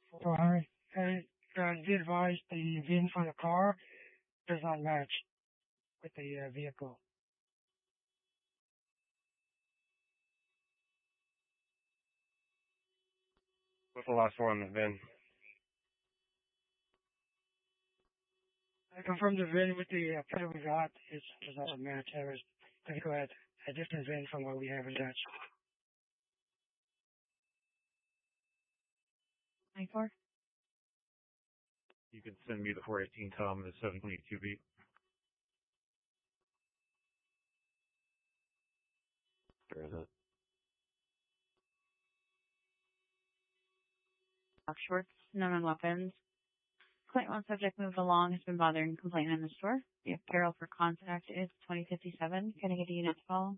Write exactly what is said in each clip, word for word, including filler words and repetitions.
So I, I uh, did advise the V I N for the car does not match with the uh, vehicle. What's the last four on the V I N? I confirmed the V I N with the uh, photo we got. It does not match. I was going to go ahead a different V I N from what we have in Dutch. ninety-four. You can send me the four eighteen Tom and the seven twenty-two beat. Where is it? Shorts, known on weapons. Complaint one subject moved along has been bothering complainant in the store. The apparel for contact is twenty fifty-seven. Can I get a unit to follow?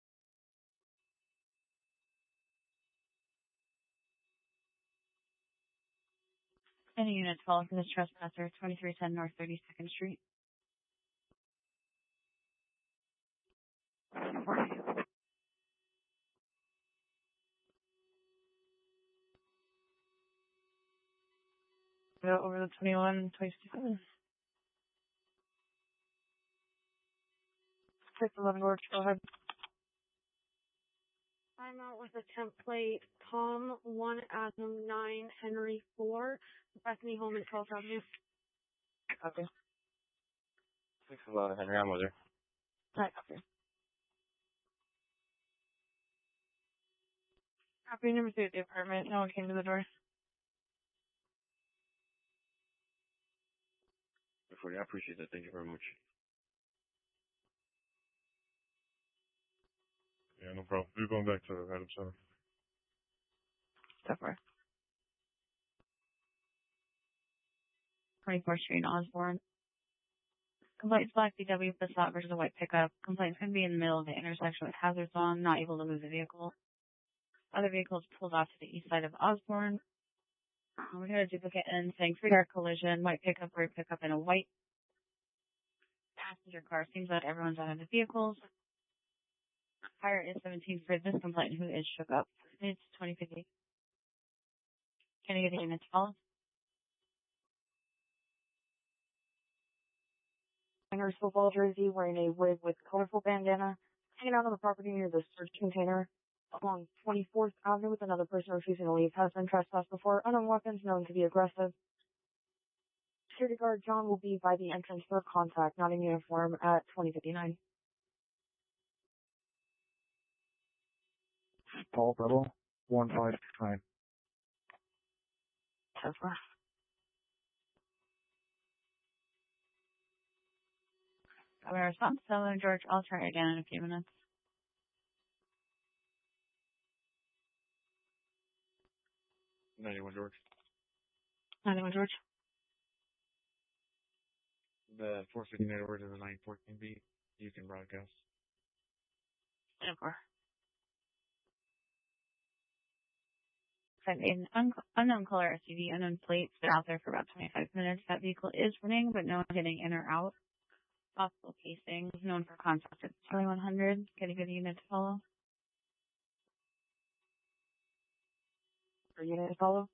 Any unit to follow for this trespasser, twenty-three ten North thirty-second Street. Go over the twenty-one, twenty-seven. six eleven George, go ahead. I'm out with a template Tom one Adam nine Henry four, Bethany home at twelfth Avenue. Okay. six eleven Henry, I'm with her. Alright, copy. Copy number three at the apartment. No one came to the door. I appreciate that. Thank you very much. Yeah, no problem. We're going back to Adam Center. So far. twenty-fourth Street, Osborne. Complaints black B W Passat versus a white pickup. Complaints can be in the middle of the intersection with hazards on, not able to move the vehicle. Other vehicles pulled off to the east side of Osborne. Um, we got a duplicate in saying three car collision, white pickup, gray pickup, and a white passenger car. Seems that everyone's out of the vehicles. Fire is seventeen for this complainant who is shook up. It's twenty fifty. Can I get a unit to follow? Winner's football jersey wearing a wig with colorful bandana, hanging out on the property near the storage container along twenty-fourth Avenue with another person refusing to leave. Has been trespassed before. Unknown weapons known to be aggressive. Security guard John will be by the entrance for contact, not in uniform, at twenty fifty-nine. Paul Rebel, one five nine. So far. Got my response. So, George, I'll try again in a few minutes. ninety-one George. ninety-one George. The four fifty-nine over to the nine fourteen beat. You can broadcast. So far. An un- unknown color S U V, unknown plate, been out there for about twenty-five minutes. That vehicle is running, but no one getting in or out. Possible casings, known for contact at twenty-one hundred. Get a good unit to follow. For unit to follow.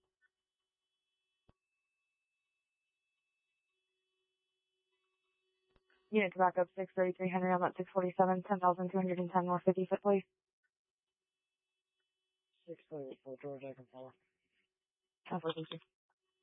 Unit to back up six thirty-three Henry on that six forty-seven, ten thousand two hundred ten North fifty-foot, please. six thirty-four George, I can follow. Thank you.